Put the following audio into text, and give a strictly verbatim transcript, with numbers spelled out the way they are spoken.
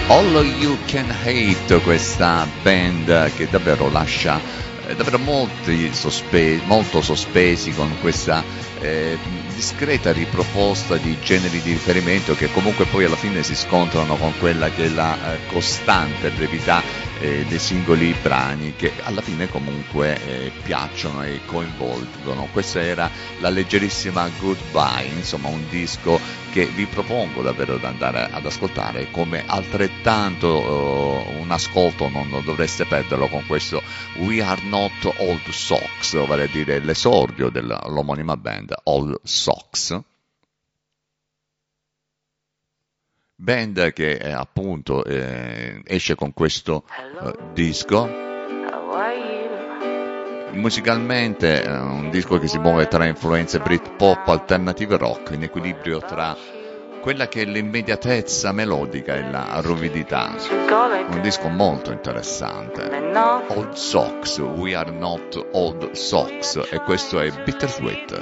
All You Can Hate, questa band che davvero lascia eh, davvero molti sospe- molto sospesi con questa eh, discreta riproposta di generi di riferimento che comunque poi alla fine si scontrano con quella che è la eh, costante brevità eh, dei singoli brani che alla fine comunque eh, piacciono e coinvolgono. Questa era la leggerissima Goodbye, insomma un disco che vi propongo davvero di andare ad ascoltare, come altrettanto uh, un ascolto non dovreste perderlo con questo We Are Not Old Socks, vale a dire l'esordio dell'omonima band Old Socks. Band che eh, appunto eh, esce con questo uh, disco. Musicalmente è un disco che si muove tra influenze Britpop, alternative rock, in equilibrio tra quella che è l'immediatezza melodica e la ruvidità. Un disco molto interessante. Old Socks, We Are Not Old Socks, e questo è Bittersweet.